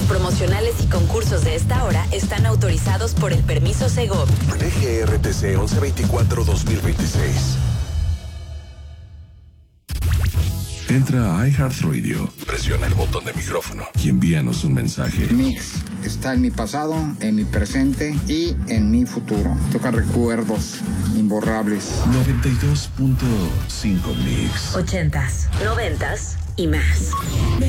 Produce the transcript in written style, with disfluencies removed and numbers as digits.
promocionales y concursos de esta hora están autorizados por el permiso Segov. DGRTC 1124-2026. Entra a iHeartRadio, presiona el botón de micrófono y envíanos un mensaje. Mix está en mi pasado, en mi presente y en mi futuro. Toca recuerdos imborrables. 92.5 Mix. 80s, 90s y más.